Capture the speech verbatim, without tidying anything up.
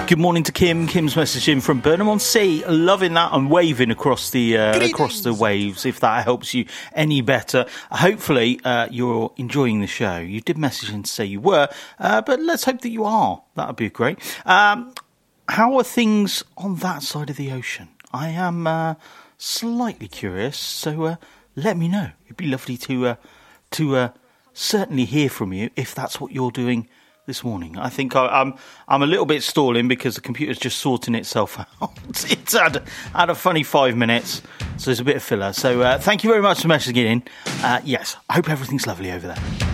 Good morning to Kim. Kim's message in from Burnham-on-Sea. Loving that and waving across the uh, across the waves, if that helps you any better. Hopefully, uh, you're enjoying the show. You did message in to say you were, uh, but let's hope that you are. That would be great. Um, how are things on that side of the ocean? I am uh, slightly curious, so uh, let me know. It'd be lovely to uh, to uh, certainly hear from you if that's what you're doing this morning. I think I, I'm I'm a little bit stalling because the computer's just sorting itself out. It's had, had a funny five minutes, so there's a bit of filler. So uh, thank you very much for messaging in. Uh, yes, I hope everything's lovely over there.